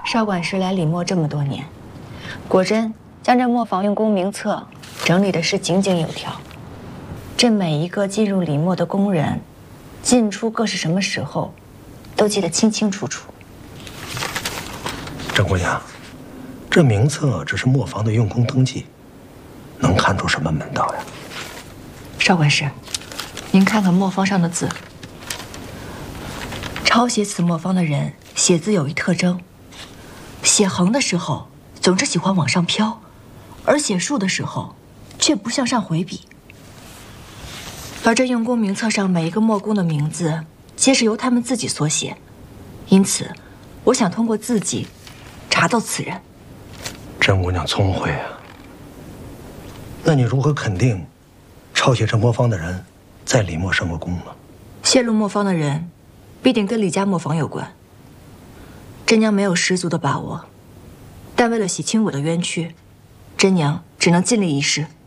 少管事来李墨这么多年，果真将这磨坊用工名册整理的是井井有条。这每一个进入李墨的工人，进出各是什么时候，都记得清清楚楚。 郑姑娘，这名册只是磨坊的用工登记，能看出什么门道呀？ 少管事，您看看磨坊上的字。抄写此磨坊的人写字有一特征，写横的时候总是喜欢往上飘，而写竖的时候却不向上回笔。而这用工名册上每一个磨工的名字，皆是由他们自己所写，因此，我想通过字迹查到此人。 郑姑娘聪慧啊！那你如何肯定抄写这磨坊的人在李墨上过工呢？ 泄露磨坊的人，必定跟李家磨坊有关。真娘没有十足的把握，但为了洗清我的冤屈，真娘只能尽力一试。